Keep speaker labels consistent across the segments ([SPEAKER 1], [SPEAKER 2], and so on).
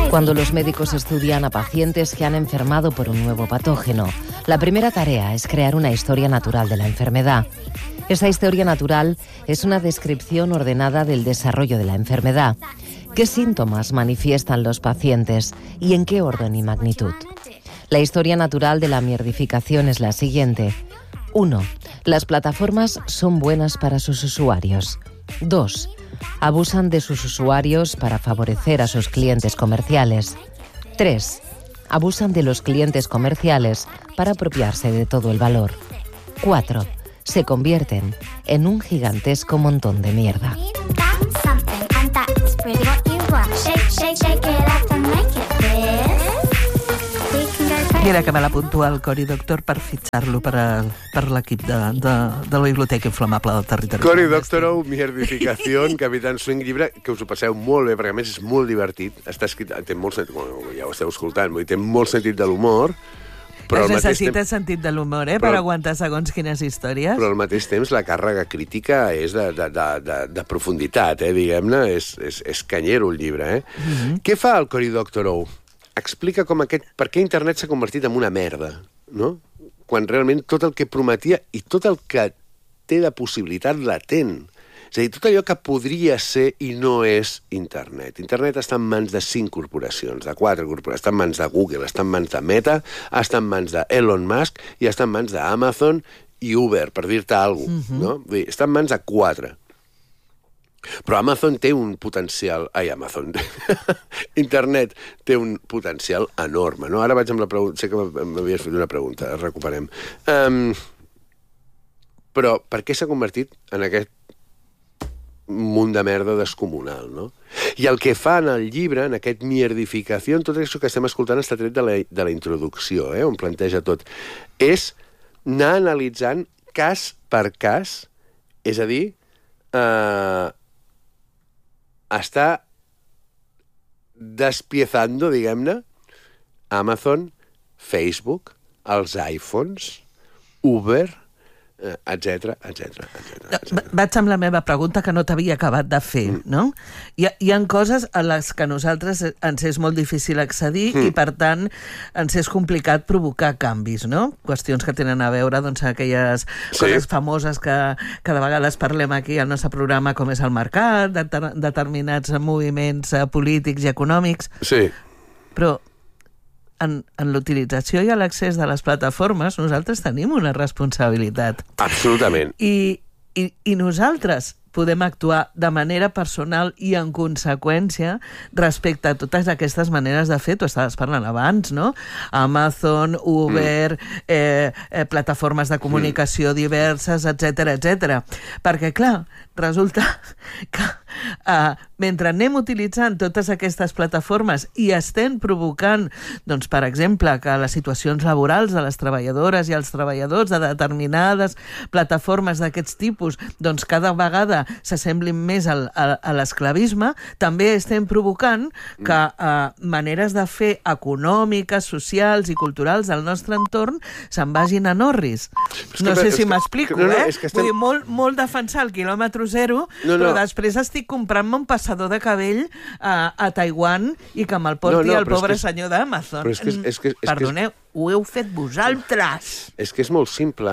[SPEAKER 1] Cuando los médicos estudian a pacientes que han enfermado por un nuevo patógeno, la primera tarea es crear una historia natural de la enfermedad. Esta historia natural es una descripción ordenada del desarrollo de la enfermedad. ¿Qué síntomas manifiestan los pacientes y en qué orden y magnitud? La historia natural de la mierdificación es la siguiente. 1. Las plataformas son buenas para sus usuarios. 2. Abusan de sus usuarios para favorecer a sus clientes comerciales. 3. Abusan de los clientes comerciales para apropiarse de todo el valor. 4. Se convierten en un gigantesco montón de mierda.
[SPEAKER 2] Mira que me l'apunto al Cory Doctorow per fitxar-lo per l'equip de la Biblioteca Inflamable del Territori.
[SPEAKER 3] Cory Doctorow, Mierdificación, Capitán Swing, llibre que us ho passeu molt bé, perquè a més és molt divertit. Està escrit, té molt sentit, ja ho esteu escoltant, vull dir, té molt sentit de l'humor, però
[SPEAKER 2] es necessita sentit de l'humor, per aguantar segons quines històries.
[SPEAKER 3] Però al mateix temps la càrrega crítica és de profunditat, diguem-ne, és canyero el llibre. Què fa el Cory Doctorow? Explica per què internet s'ha convertit en una merda, no? Quan realment tot el que prometia i tot el que té de possibilitat latent, és a dir, tot allò que podria ser i no és internet. Internet està en mans de 5 corporacions, de 4 corporacions, està en mans de Google, està en mans de Meta, està en mans de Elon Musk i està en mans d'Amazon i Uber, per dir-te alguna cosa, no? Vull dir, està en mans de 4. Però Amazon té un potencial... Internet té un potencial enorme, no? Ara vaig amb la pregunta... Sé que m'havies fet una pregunta, recuperem. Però per què s'ha convertit en aquest munt de merda descomunal, no? I el que fa en el llibre, en aquest mierdificació, tot això que estem escoltant està tret de la introducció, on planteja tot, és anar analitzant cas per cas, és a dir, està despiezando, diguem-ne, Amazon, Facebook, els iPhones, Uber, etcètera.
[SPEAKER 2] Vaig amb la meva pregunta que no t'havia acabat de fer, no? Hi ha coses a les que a nosaltres ens és molt difícil accedir i, per tant, ens és complicat provocar canvis, no? Qüestions que tenen a veure, doncs, aquelles coses famoses que de vegades parlem aquí al nostre programa, com és el mercat, determinats moviments polítics i econòmics.
[SPEAKER 3] Sí.
[SPEAKER 2] Però en l'utilització i a l'accés de les plataformes nosaltres tenim una responsabilitat.
[SPEAKER 3] Absolutament.
[SPEAKER 2] I nosaltres podem actuar de manera personal i en conseqüència respecte a totes aquestes maneres de fer. Tu estaves parlant abans, no? Amazon, Uber, plataformes de comunicació diverses, etcètera. Perquè, clar, resulta que mentre anem utilitzant totes aquestes plataformes i estem provocant, doncs, per exemple, que les situacions laborals de les treballadores i els treballadors de determinades plataformes d'aquests tipus, doncs, cada vegada s'assemblin més a l'esclavisme, també estem provocant que maneres de fer econòmiques, socials i culturals del nostre entorn se'n vagin a Norris. No sé si m'explico, Vull dir, molt defensar el quilòmetre zero, però després estic comprant-me un passador de cabell a Taiwan i que me'l porti el pobre senyor d'Amazon. Perdoneu, ho heu fet vosaltres.
[SPEAKER 3] És que és molt simple.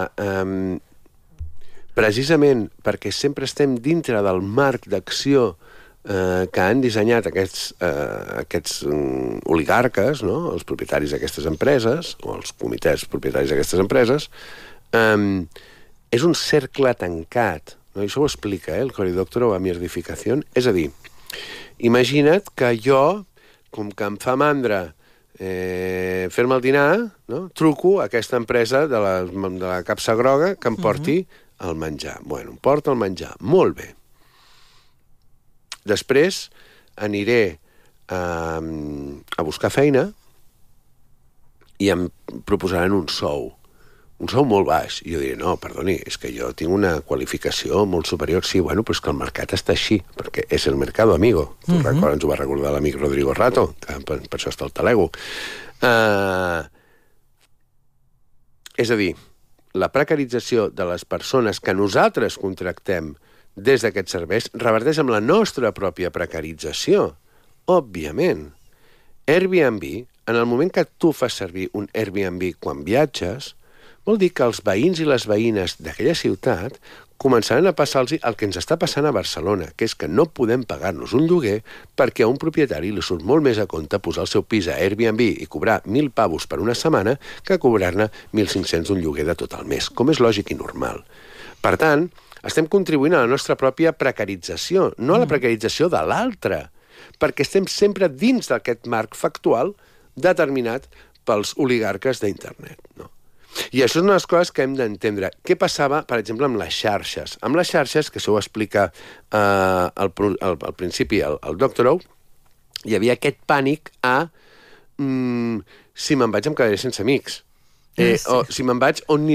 [SPEAKER 3] Precisament perquè sempre estem dintre del marc d'acció que han dissenyat aquests oligarques, no? Els propietaris d'aquestes empreses, o els comitès propietaris d'aquestes empreses, és un cercle tancat. No? I això ho explica, el Cory Doctorow a Mierdificación. És a dir, imagina't que jo, com que em fa mandra fer-me el dinar, no? Truco a aquesta empresa de la capsa groga que em porti el menjar. Bueno, em porta el menjar. Molt bé. Després aniré a buscar feina i em proposaran un sou molt baix. I jo diré, no, perdoni, és que jo tinc una qualificació molt superior. Sí, bueno, però és que el mercat està així, perquè és el mercado amigo. Tu recordes, ens ho va recordar l'amic Rodrigo Rato, que per això està el talego. És a dir, la precarització de les persones que nosaltres contractem des d'aquests serveis reverteix amb la nostra pròpia precarització, òbviament. Airbnb, en el moment que tu fas servir un Airbnb quan viatges, vol dir que els veïns i les veïnes d'aquella ciutat començaran a passar-los el que ens està passant a Barcelona, que és que no podem pagar-nos un lloguer perquè a un propietari li surt molt més a compte posar el seu pis a Airbnb i cobrar 1.000 pavos per una setmana que cobrar-ne 1.500 d'un lloguer de tot el mes, com és lògic i normal. Per tant, estem contribuint a la nostra pròpia precarització, no a la precarització de l'altre, perquè estem sempre dins d'aquest marc factual determinat pels oligarques d'internet, no? I això és una de les coses que hem d'entendre. Què passava, per exemple, amb les xarxes? Amb les xarxes, que això ho explica al principi el Dr. O, hi havia aquest pànic a si me'n vaig em quedaré sense amics. O si me'n vaig, on